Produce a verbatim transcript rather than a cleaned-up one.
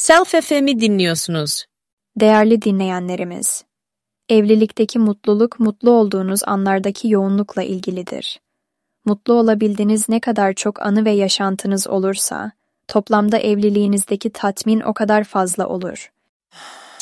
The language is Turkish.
Self F M'i dinliyorsunuz. Değerli dinleyenlerimiz, evlilikteki mutluluk mutlu olduğunuz anlardaki yoğunlukla ilgilidir. Mutlu olabildiğiniz ne kadar çok anı ve yaşantınız olursa, toplamda evliliğinizdeki tatmin o kadar fazla olur.